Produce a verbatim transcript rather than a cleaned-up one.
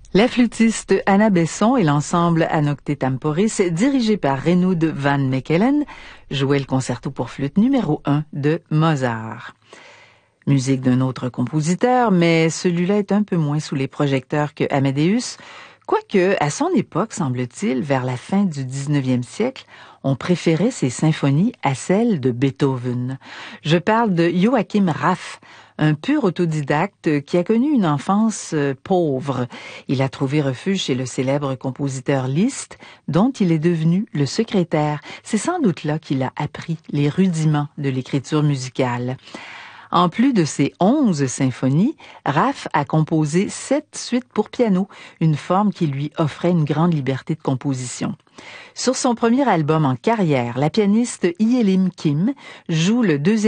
La flûtiste Anna Besson et l'ensemble Anocte Temporis, dirigé par Reinoud van Mechelen, jouait le concerto pour flûte numéro un de Mozart. Musique d'un autre compositeur, mais celui-là est un peu moins sous les projecteurs que Amadeus, quoique, à son époque, semble-t-il, vers la fin du dix-neuvième siècle, on préférait ses symphonies à celles de Beethoven. Je parle de Joachim Raff, un pur autodidacte qui a connu une enfance euh, pauvre. Il a trouvé refuge chez le célèbre compositeur Liszt, dont il est devenu le secrétaire. C'est sans doute là qu'il a appris les rudiments de l'écriture musicale. En plus de ses onze symphonies, Raff a composé sept suites pour piano, une forme qui lui offrait une grande liberté de composition. Sur son premier album en carrière, la pianiste Yelim Kim joue le deuxième